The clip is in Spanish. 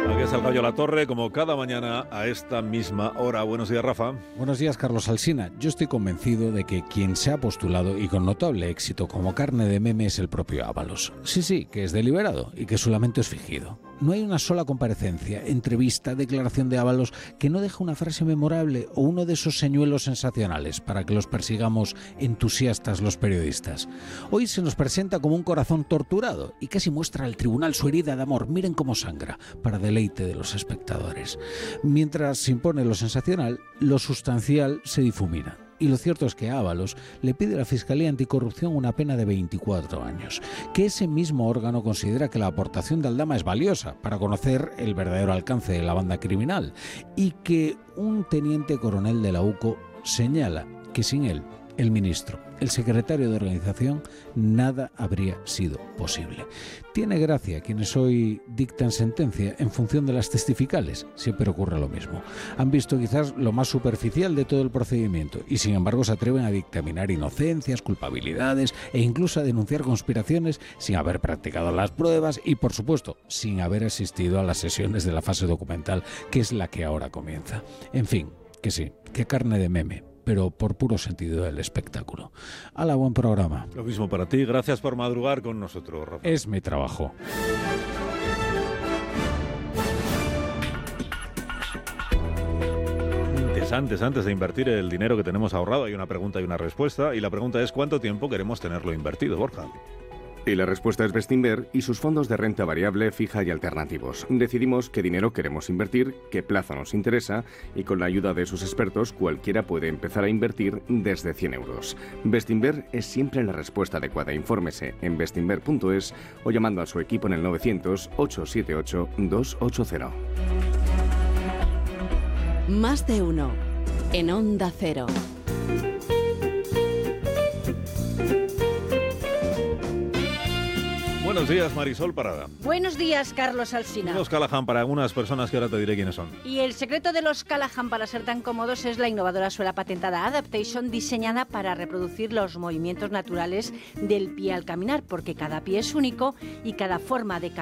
Aquí está el Gallo La Torre, como cada mañana a esta misma hora. Buenos días, Rafa. Buenos días, Carlos Alsina. Yo estoy convencido de que quien se ha postulado y con notable éxito como carne de meme es el propio Ábalos. Sí, que es deliberado y que su lamento es fingido. No hay una sola comparecencia, entrevista, declaración de Ábalos que no deje una frase memorable o uno de esos señuelos sensacionales para que los persigamos entusiastas los periodistas. Hoy se nos presenta como un corazón torturado y casi muestra al tribunal su herida de amor. Miren cómo sangra, para deleite de los espectadores. Mientras se impone lo sensacional, lo sustancial se difumina. Y lo cierto es que a Ábalos le pide a la Fiscalía Anticorrupción una pena de 24 años, que ese mismo órgano considera que la aportación de Aldama es valiosa para conocer el verdadero alcance de la banda criminal y que un teniente coronel de la UCO señala que sin él, el ministro, el secretario de organización, nada habría sido posible. Tiene gracia quienes hoy dictan sentencia en función de las testificales. Siempre ocurre lo mismo. Han visto quizás lo más superficial de todo el procedimiento y sin embargo se atreven a dictaminar inocencias, culpabilidades e incluso a denunciar conspiraciones sin haber practicado las pruebas y, por supuesto, sin haber asistido a las sesiones de la fase documental, que es la que ahora comienza. En fin, que sí, que carne de meme, pero por puro sentido del espectáculo. ¡Hala, buen programa! Lo mismo para ti. Gracias por madrugar con nosotros, Rafa. Es mi trabajo. Antes de invertir el dinero que tenemos ahorrado, hay una pregunta y una respuesta. Y la pregunta es: ¿cuánto tiempo queremos tenerlo invertido, Borja? Y la respuesta es Bestinver y sus fondos de renta variable, fija y alternativos. Decidimos qué dinero queremos invertir, qué plazo nos interesa y con la ayuda de sus expertos cualquiera puede empezar a invertir desde 100 euros. Bestinver es siempre la respuesta adecuada. Infórmese en bestinver.es o llamando a su equipo en el 900-878-280. Más de uno en Onda Cero. Buenos días, Marisol Parada. Buenos días, Carlos Alsina. Los Callahan para algunas personas que ahora te diré quiénes son. Y el secreto de los Callahan para ser tan cómodos es la innovadora suela patentada Adaptation, diseñada para reproducir los movimientos naturales del pie al caminar, porque cada pie es único y cada forma de caminar